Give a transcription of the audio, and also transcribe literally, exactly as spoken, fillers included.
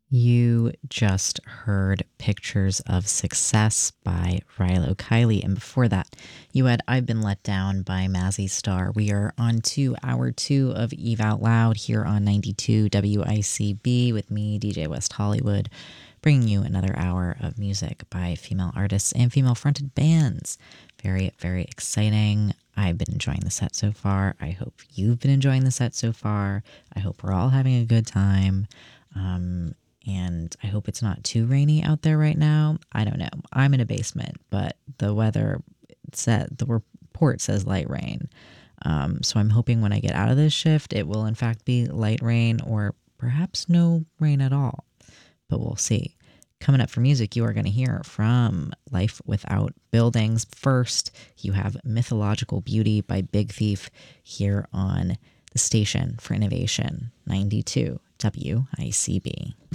You just heard Pictures of Success by Rilo Kiley. And before that, you had I've Been Let Down by Mazzy Star. We are on to hour two of Eve Out Loud here on ninety-two W I C B with me, D J West Hollywood, bringing you another hour of music by female artists and female fronted bands. Very, very exciting. I've been enjoying the set so far. I hope you've been enjoying the set so far. I hope we're all having a good time. Um, and I hope it's not too rainy out there right now. I don't know. I'm in a basement, but the weather said the report says light rain. Um, so I'm hoping when I get out of this shift, it will in fact be light rain or perhaps no rain at all. But we'll see. Coming up for music, you are going to hear from Life Without Buildings. First, you have Mythological Beauty by Big Thief here on the Station for Innovation, ninety-two W I C B.